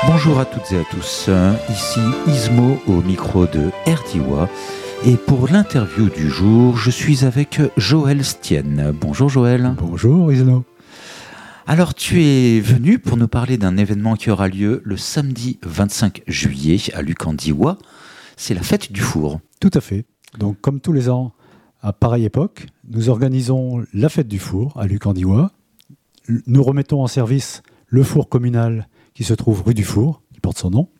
Bonjour à toutes et à tous, ici Ismo au micro de RDIWA et pour l'interview du jour, je suis avec Joël Stienne. Bonjour Joël. Bonjour Ismo. Alors tu es venu pour nous parler d'un événement qui aura lieu le samedi 25 juillet à Lucandiwa, c'est la fête du four. Tout à fait, donc comme tous les ans à pareille époque, nous organisons la fête du four à Lucandiwa. Nous remettons en service le four communal qui se trouve rue du Four, qui porte son nom.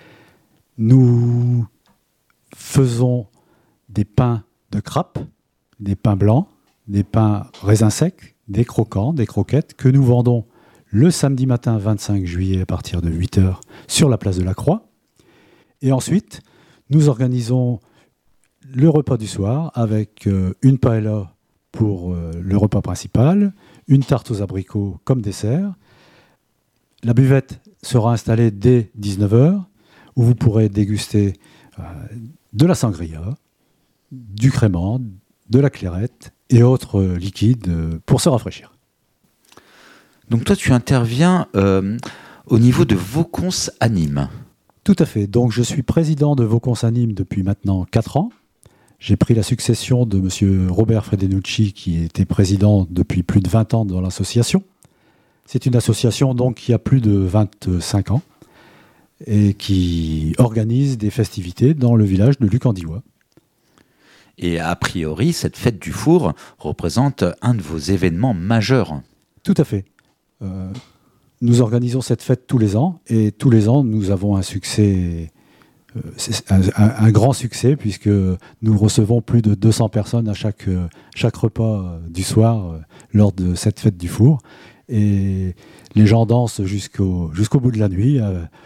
Nous faisons des pains de crapes, des pains blancs, des pains raisins secs, des croquants, des croquettes que nous vendons le samedi matin 25 juillet à partir de 8h sur la place de la Croix. Et ensuite, nous organisons le repas du soir avec une paella pour le repas principal, une tarte aux abricots comme dessert. La buvette sera installée dès 19h, où vous pourrez déguster de la sangria, du crément, de la clairette et autres liquides pour se rafraîchir. Donc toi, tu interviens au niveau de Vaucons à Nîmes. Tout à fait. Donc je suis président de Vaucons à Nîmes depuis maintenant 4 ans. J'ai pris la succession de M. Robert Fredenucci, qui était président depuis plus de 20 ans dans l'association. C'est une association donc qui a plus de 25 ans et qui organise des festivités dans le village de Lucandiwa. Et a priori, cette fête du four représente un de vos événements majeurs. Tout à fait. Nous organisons cette fête tous les ans et tous les ans nous avons un succès, un grand succès puisque nous recevons plus de 200 personnes à chaque repas du soir lors de cette fête du four. Et les gens dansent jusqu'au bout de la nuit,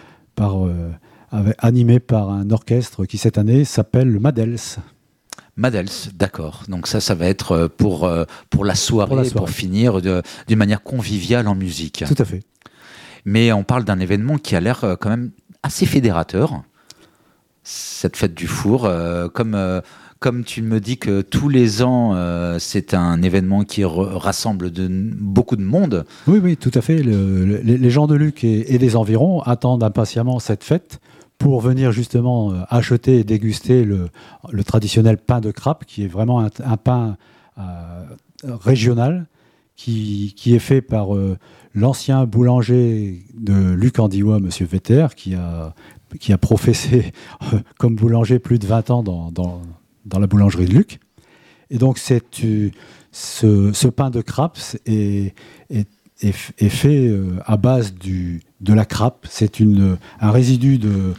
animés par un orchestre qui cette année s'appelle le Madels. Madels, d'accord. Donc ça va être pour la soirée, pour finir d'une manière conviviale en musique. Tout à fait. Mais on parle d'un événement qui a l'air quand même assez fédérateur, cette fête du four, comme tu me dis que tous les ans, c'est un événement qui rassemble beaucoup de monde. Oui, tout à fait. Les gens de Luc et des environs attendent impatiemment cette fête pour venir justement acheter et déguster le traditionnel pain de crapes, qui est vraiment un pain régional, qui est fait par l'ancien boulanger de Lucandiwa, M. Vetter, qui a professé comme boulanger plus de 20 ans dans la boulangerie de Luc. Et donc ce pain de crapes est fait à base de la crape. C'est un résidu de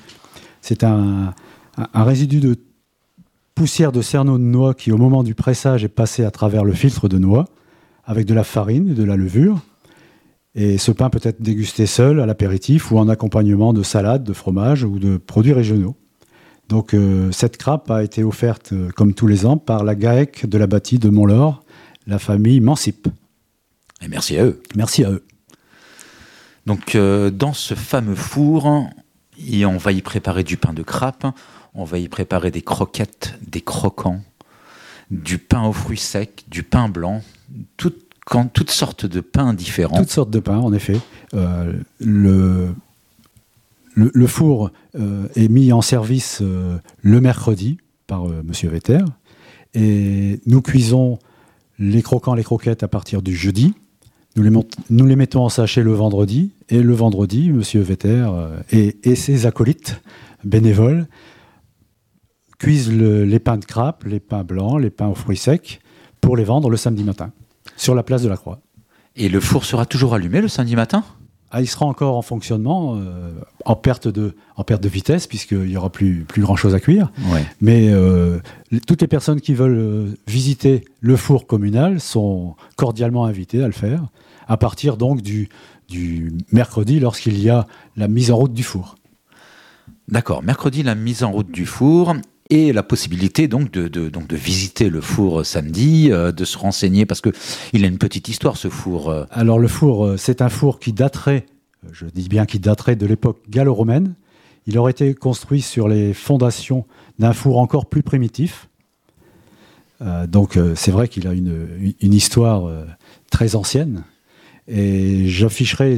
poussière de cerneau de noix qui, au moment du pressage, est passé à travers le filtre de noix avec de la farine et de la levure. Et ce pain peut être dégusté seul, à l'apéritif ou en accompagnement de salades, de fromage ou de produits régionaux. Donc cette crape a été offerte, comme tous les ans, par la GAEC de la Bâtie de Montlore, la famille Mansip. Et merci à eux. Merci à eux. Donc dans ce fameux four, on va y préparer du pain de crapes, on va y préparer des croquettes, des croquants, du pain aux fruits secs, du pain blanc, toutes sortes de pains différents. Toutes sortes de pains, en effet. Le four est mis en service le mercredi par M. Vetter. Et nous cuisons les croquants, les croquettes à partir du jeudi. Nous les mettons en sachet le vendredi. Et le vendredi, M. Vetter et ses acolytes bénévoles cuisent les pains de crapes, les pains blancs, les pains aux fruits secs pour les vendre le samedi matin sur la place de la Croix. Et le four sera toujours allumé le samedi matin ? Il sera encore en fonctionnement, en perte de vitesse, puisqu'il n'y aura plus grand-chose à cuire. Ouais. Mais toutes les personnes qui veulent visiter le four communal sont cordialement invitées à le faire, à partir donc du mercredi, lorsqu'il y a la mise en route du four. D'accord, mercredi, la mise en route du four. Et la possibilité donc de visiter le four samedi, de se renseigner, parce qu'il a une petite histoire ce four. Alors le four, c'est un four qui daterait, je dis bien qui daterait de l'époque gallo-romaine. Il aurait été construit sur les fondations d'un four encore plus primitif. Donc c'est vrai qu'il a une histoire très ancienne. Et j'afficherai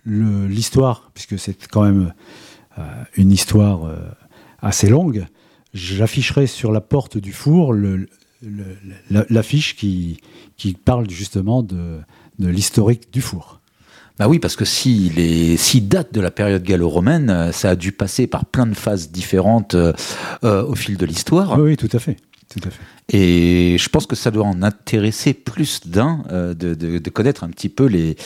l'histoire, puisque c'est quand même une histoire assez longue, j'afficherai sur la porte du four l'affiche qui parle justement de l'historique du four. Bah oui, parce que s'il date de la période gallo-romaine, ça a dû passer par plein de phases différentes au fil de l'histoire. Oui, tout à fait. Et je pense que ça doit en intéresser plus d'un de connaître un petit peu les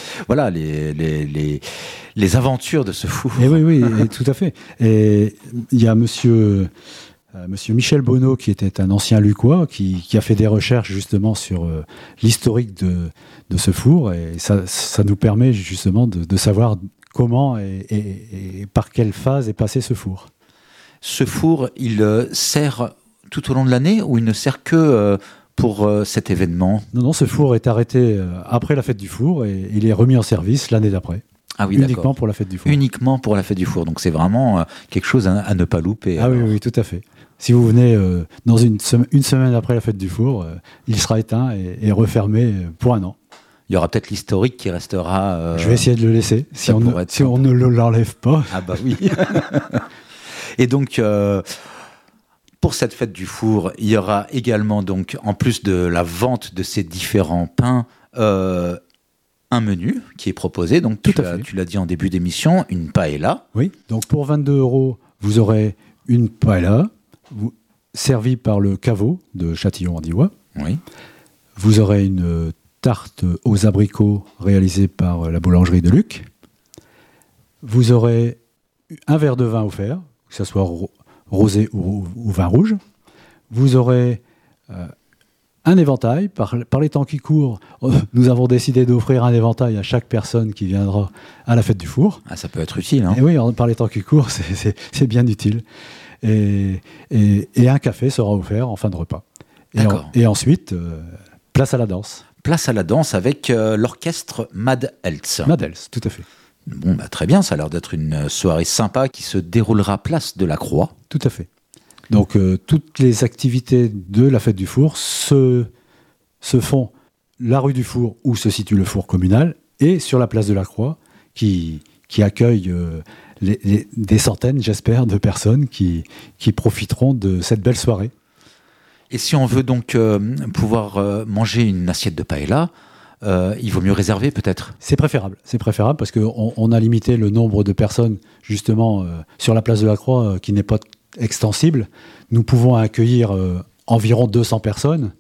aventures de ce four. Et oui, tout à fait. Et il y a Monsieur Michel Bonneau, qui était un ancien Lucquois, qui a fait des recherches justement sur l'historique de ce four, et ça nous permet justement de savoir comment et par quelle phase est passé ce four. Ce four, il sert tout au long de l'année ou il ne sert que pour cet événement ? Non, ce four est arrêté après la fête du four et il est remis en service l'année d'après. Ah oui, uniquement d'accord. Pour la fête du four. Uniquement pour la fête du four. Donc c'est vraiment quelque chose à ne pas louper. Ah oui, tout à fait. Si vous venez dans une semaine après la fête du four, il sera éteint et refermé pour un an. Il y aura peut-être l'historique qui restera... Je vais essayer de le laisser, si on ne l'enlève pas. Ah bah oui. Et donc, pour cette fête du four, il y aura également, donc, en plus de la vente de ces différents pains, un menu qui est proposé. Donc, tu l'as dit en début d'émission, une paella. Oui, donc pour 22 €, vous aurez une paella servie par le caveau de Châtillon-en-Diois. Oui. Vous aurez une tarte aux abricots réalisée par la boulangerie de Luc. Vous aurez un verre de vin offert, que ce soit rosé ou vin rouge. Vous aurez un éventail. Par les temps qui courent, nous avons décidé d'offrir un éventail à chaque personne qui viendra à la fête du four. Ah, ça peut être utile. Hein. Et oui, par les temps qui courent, c'est bien utile. Et un café sera offert en fin de repas. Et ensuite, place à la danse. Place à la danse avec l'orchestre Mad Eltz. Mad Eltz, tout à fait. Bon, bah, très bien, ça a l'air d'être une soirée sympa qui se déroulera place de la Croix. Tout à fait. Donc, toutes les activités de la fête du four se font la rue du four où se situe le four communal et sur la place de la Croix qui accueille des centaines, j'espère, de personnes qui profiteront de cette belle soirée. Et si on veut donc pouvoir manger une assiette de paella, il vaut mieux réserver peut-être ? C'est préférable parce qu'on a limité le nombre de personnes justement sur la place de la Croix qui n'est pas extensible. Nous pouvons accueillir environ 200 personnes.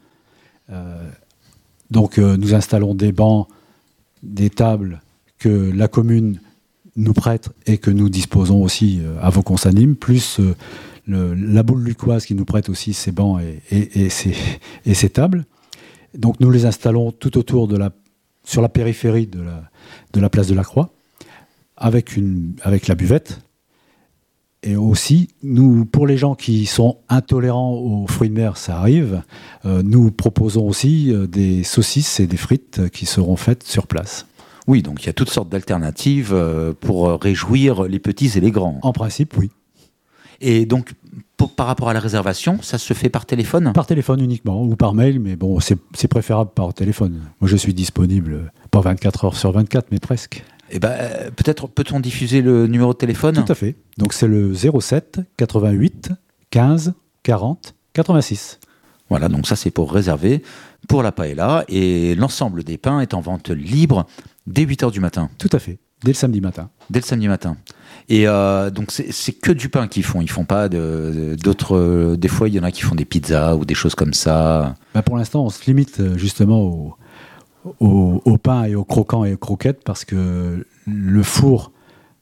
Donc nous installons des bancs, des tables que la commune nous prête et que nous disposons aussi à Vaucon-Sanim, plus la boule lucquoise qui nous prête aussi ses bancs et ses tables. Donc nous les installons tout autour sur la périphérie de la place de la Croix, avec la buvette. Et aussi, pour les gens qui sont intolérants aux fruits de mer, ça arrive, nous proposons aussi des saucisses et des frites qui seront faites sur place. Oui, donc il y a toutes sortes d'alternatives pour réjouir les petits et les grands. En principe, oui. Et donc, par rapport à la réservation, ça se fait par téléphone ? Par téléphone uniquement, ou par mail, mais bon, c'est préférable par téléphone. Moi, je suis disponible, pas 24 heures sur 24, mais presque. Eh ben, peut-être peut-on diffuser le numéro de téléphone ? Tout à fait. Donc c'est le 07 88 15 40 86. Voilà, donc ça c'est pour réserver pour la paella. Et l'ensemble des pains est en vente libre dès 8h du matin. Tout à fait, dès le samedi matin. Dès le samedi matin. Et donc c'est que du pain qu'ils font. Ils font pas d'autres. Des fois, il y en a qui font des pizzas ou des choses comme ça. Bah pour l'instant, on se limite justement au pain et aux croquants et aux croquettes parce que le four,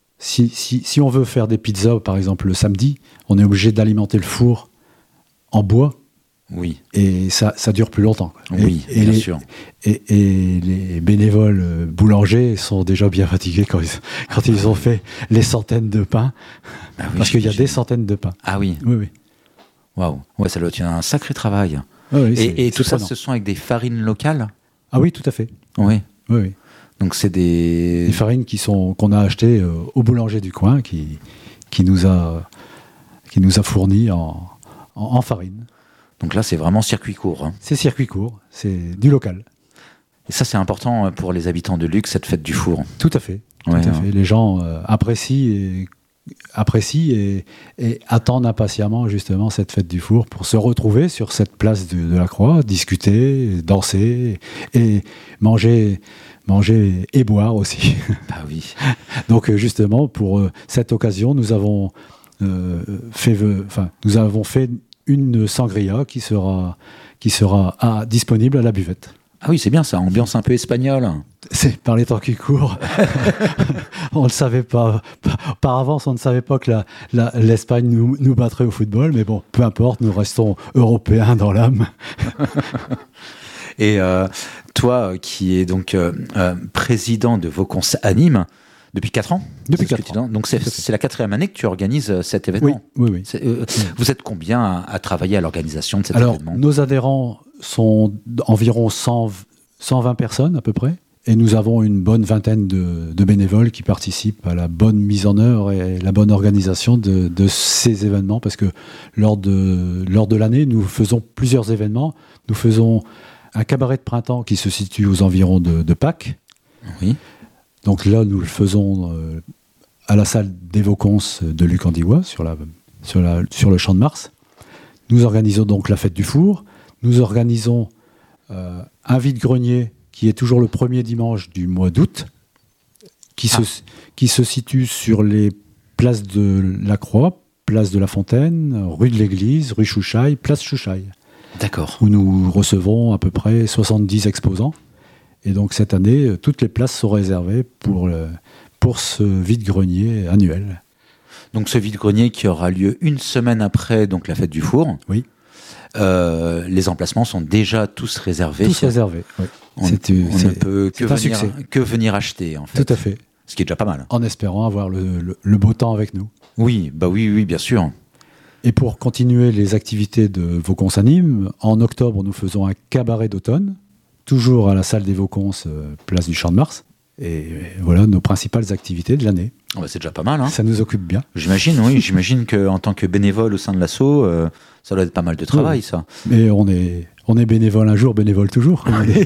si on veut faire des pizzas par exemple le samedi, on est obligé d'alimenter le four en bois. Oui. Et ça dure plus longtemps. Oui, bien sûr. Et les bénévoles boulangers sont déjà bien fatigués quand ils ont fait les centaines de pains. Ah oui, parce qu'il y a des centaines de pains. Ah oui. Oui. Waouh. Ouais, ça doit être un sacré travail. Oui, et tout ça, ce sont avec des farines locales ? Ah oui, tout à fait. Oui. Oui. Donc c'est des farines qu'on a achetées au boulanger du coin qui nous a fourni en farine. Donc là, c'est vraiment circuit court. Hein. C'est circuit court, c'est du local. Et ça, c'est important pour les habitants de Luc, cette fête du four. Tout à fait. Tout à fait. Les gens apprécient et attendent impatiemment justement cette fête du four pour se retrouver sur cette place de la Croix, discuter, danser et manger et boire aussi. Ah oui. Donc justement pour cette occasion, nous avons fait une sangria qui sera disponible à la buvette. Ah oui, c'est bien ça, ambiance un peu espagnole. C'est par les temps qui courent. On ne savait pas. Par avance, on ne savait pas que l'Espagne nous battrait au football, mais bon, peu importe, nous restons européens dans l'âme. Et toi, qui es donc président de Vaucons Anime depuis 4 ans. Depuis 4 ans. Donc c'est la 4e année que tu organises cet événement. Oui. Vous êtes combien à travailler à l'organisation de cet événement ? Nos adhérents sont environ 120 personnes à peu près. Et nous avons une bonne vingtaine de bénévoles qui participent à la bonne mise en œuvre et la bonne organisation de ces événements. Parce que lors de l'année, nous faisons plusieurs événements. Nous faisons un cabaret de printemps qui se situe aux environs de Pâques. Oui. Donc là, nous le faisons à la salle des Vaucons de Lucandiwa, sur le Champ de Mars. Nous organisons donc la fête du four. Nous organisons un vide-grenier qui est toujours le premier dimanche du mois d'août, qui se situe sur les places de la Croix, place de la Fontaine, rue de l'Église, rue Chouchaille, place Chouchaille. D'accord. Où nous recevons à peu près 70 exposants. Et donc cette année, toutes les places sont réservées pour ce vide-grenier annuel. Donc ce vide-grenier qui aura lieu une semaine après donc la fête du four. Oui. Les emplacements sont déjà tous réservés. Tous réservés, oui. On ne peut que venir acheter, en fait. Tout à fait. Ce qui est déjà pas mal. En espérant avoir le beau temps avec nous. Oui, oui, bien sûr. Et pour continuer les activités de Vaucons Anime, en octobre, nous faisons un cabaret d'automne, toujours à la salle des Vaucons, place du Champ de Mars. Et voilà nos principales activités de l'année. Oh bah c'est déjà pas mal. Hein. Ça nous occupe bien. J'imagine qu'en tant que bénévole au sein de l'asso, ça doit être pas mal de travail, ça. Mais on est bénévole un jour, bénévole toujours.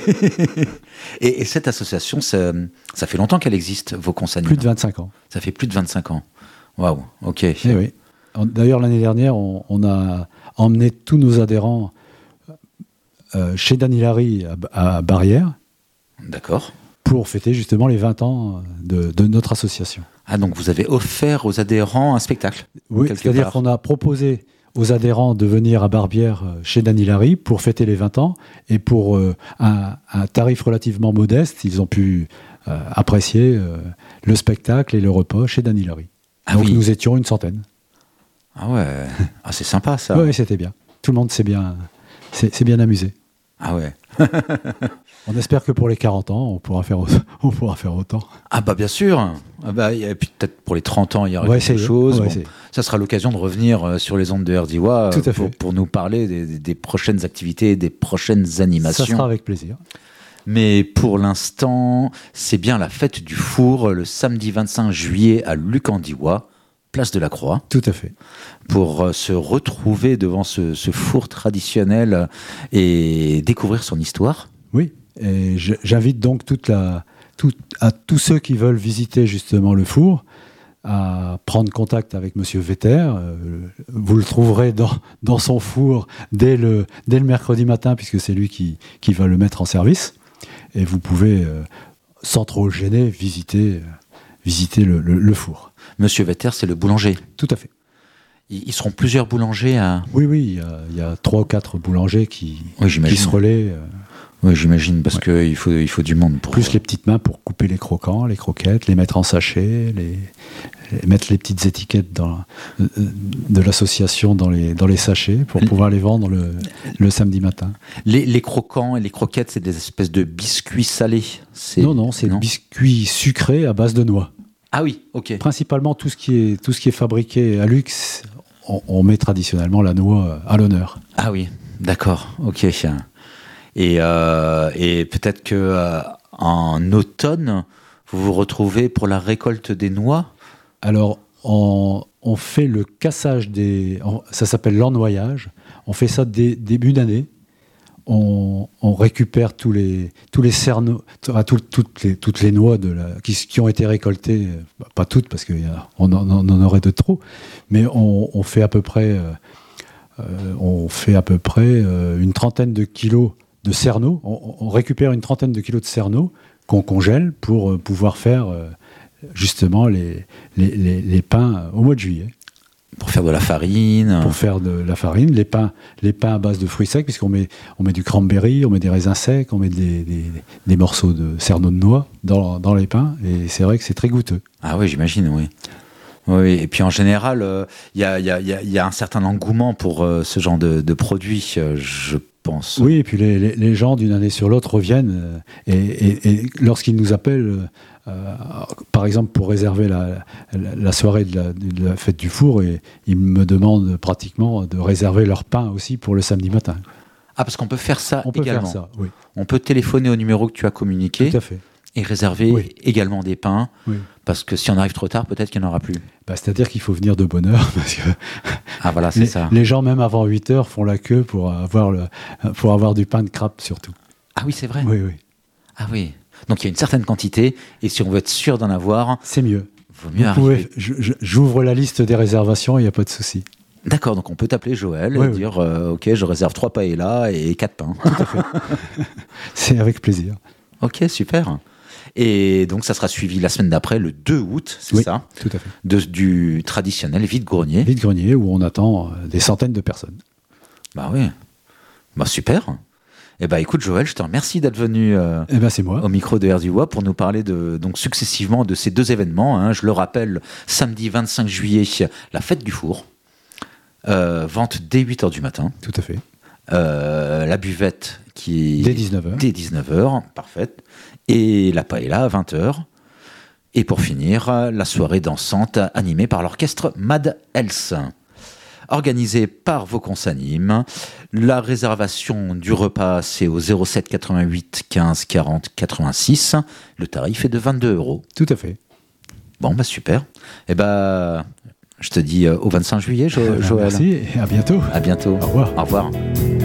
Et cette association, ça fait longtemps qu'elle existe, Vaucons Anime. Plus de 25 ans. Ça fait plus de 25 ans. Waouh, ok. Et oui. D'ailleurs, l'année dernière, on a emmené tous nos adhérents chez Dan Hilary à Barrières. D'accord. Pour fêter justement les 20 ans de notre association. Ah, donc vous avez offert aux adhérents un spectacle. Oui, c'est-à-dire qu'on a proposé aux adhérents de venir à Barbière chez Dan Hilary pour fêter les 20 ans et pour un tarif relativement modeste, ils ont pu apprécier le spectacle et le repas chez Dan Hilary. Ah donc oui. Nous étions une centaine. Ah ouais, c'est sympa ça. Oui, c'était bien. Tout le monde s'est bien amusé. Ah ouais. On espère que pour les 40 ans, on pourra faire autant. Ah bah bien sûr. Et puis peut-être pour les 30 ans, il y aura quelque chose. Ça sera l'occasion de revenir sur les ondes de RDIWA pour nous parler des prochaines activités, des prochaines animations. Ça sera avec plaisir. Mais pour l'instant, c'est bien la fête du four, le samedi 25 juillet à Lucandiwa, place de la Croix. Tout à fait. Pour se retrouver devant ce four traditionnel et découvrir son histoire. Oui, et j'invite donc à tous ceux qui veulent visiter justement le four à prendre contact avec Monsieur Vetter. Vous le trouverez dans son four dès le mercredi matin, puisque c'est lui qui va le mettre en service. Et vous pouvez, sans trop le gêner, visiter le four. Monsieur Vetter, c'est le boulanger. Tout à fait. Ils seront plusieurs boulangers à... Oui, il y a 3 ou 4 boulangers qui se relaient. Oui, j'imagine, parce qu'il faut du monde pour... Plus les petites mains pour couper les croquants, les croquettes, les mettre en sachet, mettre les petites étiquettes de l'association dans les sachets pour pouvoir les vendre le samedi matin. Les croquants et les croquettes, c'est des espèces de biscuits salés. Non, c'est des biscuits sucrés à base de noix. Ah oui, ok. Principalement tout ce qui est fabriqué à luxe, on met traditionnellement la noix à l'honneur. Ah oui, d'accord, ok. Et peut-être que en automne, vous vous retrouvez pour la récolte des noix. Alors, on fait le cassage ça s'appelle l'ennoyage. On fait ça début d'année. on récupère tous les cerneaux, toutes les noix qui ont été récoltées, pas toutes parce qu'on en aurait de trop, mais on fait à peu près une trentaine de kilos de cerneaux. On récupère une trentaine de kilos de cerneaux qu'on congèle pour pouvoir faire justement les pains au mois de juillet. Pour faire de la farine. Pour faire de la farine, les pains à base de fruits secs, puisqu'on met du cranberry, on met des raisins secs, on met des morceaux de cerneaux de noix dans les pains, et c'est vrai que c'est très goûteux. Ah oui, j'imagine, oui. Oui, et puis en général, il y a un certain engouement pour ce genre de produits, je pense. Oui, et puis les gens d'une année sur l'autre reviennent, et lorsqu'ils nous appellent, par exemple pour réserver la soirée de la fête du four, et ils me demandent pratiquement de réserver leur pain aussi pour le samedi matin. Ah, parce qu'on peut faire ça également. On peut faire ça, oui. On peut téléphoner au numéro que tu as communiqué. Tout à fait. Et réserver également des pains, parce que si on arrive trop tard, peut-être qu'il n'y en aura plus. C'est-à-dire qu'il faut venir de bonne heure, parce que voilà, c'est ça. Les gens, même avant 8 heures, font la queue pour avoir du pain de crabe, surtout. Ah oui, c'est vrai. Oui. Ah oui. Donc il y a une certaine quantité, et si on veut être sûr d'en avoir, c'est mieux. Vaut mieux arriver. J'ouvre la liste des réservations, il n'y a pas de souci. D'accord, donc on peut t'appeler Joël et dire ok, je réserve 3 paellas et 4 pains. Tout à fait. C'est avec plaisir. Ok, super. Et donc ça sera suivi la semaine d'après, le 2 août, c'est ça? Tout à fait. Du traditionnel vide-grenier. Vide-grenier, où on attend des centaines de personnes. Bah oui. Bah super. Eh ben écoute Joël, je te remercie d'être venu c'est moi. Au micro de Air du Bois pour nous parler donc successivement de ces deux événements. Hein. Je le rappelle, samedi 25 juillet, la fête du four. Vente dès 8h du matin. Tout à fait. La buvette qui est dès 19h. Dès 19h, parfaite. Et la paella à 20h. Et pour finir, la soirée dansante animée par l'orchestre Mad Health. Organisée par vos consanime. La réservation du repas, c'est au 07 88 15 40 86. Le tarif est de 22 €. Tout à fait. Bon, super. Eh ben, je te dis au 25 juillet, Joël. Merci et à bientôt. À bientôt. Au revoir. Au revoir.